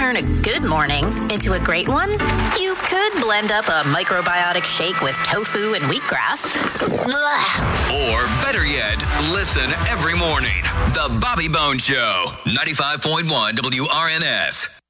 turn a good morning into a great one? You could blend up a microbiotic shake with tofu and wheatgrass. Blah. Or better yet, listen every morning. The Bobby Bones Show, 95.1 WRNS.